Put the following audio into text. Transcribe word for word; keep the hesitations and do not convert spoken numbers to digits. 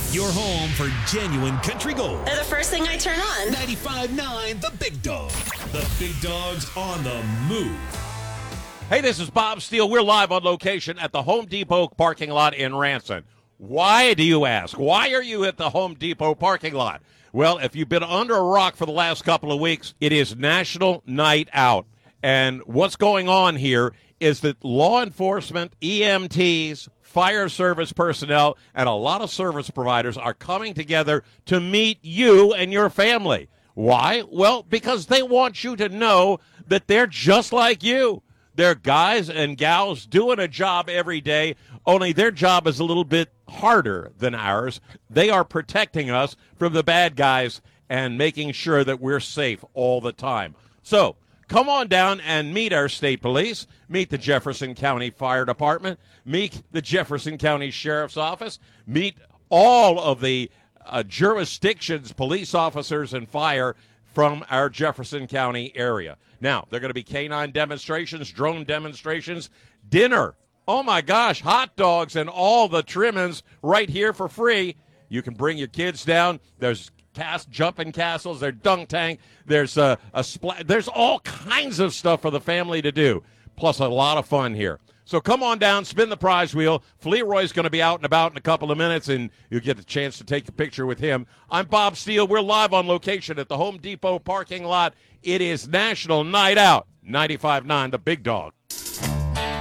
Your home for genuine country gold. They're the first thing I turn on. ninety-five point nine The Big Dog. The Big Dog's on the move. Hey, this is Bob Steele. We're live on location at the Home Depot parking lot in Ranson. Why, do you ask? Why are you at the Home Depot parking lot? Well, if you've been under a rock for the last couple of weeks, it is National Night Out. And what's going on here is that law enforcement, E M Ts, fire service personnel, and a lot of service providers are coming together to meet you and your family. Why? Well, because they want you to know that they're just like you. They're guys and gals doing a job every day, only their job is a little bit harder than ours. They are protecting us from the bad guys and making sure that we're safe all the time. So, come on down and meet our state police, meet the Jefferson County Fire Department, meet the Jefferson County Sheriff's Office, meet all of the uh, jurisdictions, police officers, and fire from our Jefferson County area. Now, there are going to be canine demonstrations, drone demonstrations, dinner. Oh, my gosh, hot dogs and all the trimmings right here for free. You can bring your kids down. There's cast jumping castles, there's dunk tank, there's a, a splat, there's all kinds of stuff for the family to do, plus a lot of fun here. So come on down, spin the prize wheel. Fleroy's going to be out and about in a couple of minutes, and you'll get a chance to take a picture with him. I'm Bob Steele. We're live on location at the Home Depot parking lot. It is National Night Out. ninety-five point nine The Big Dog.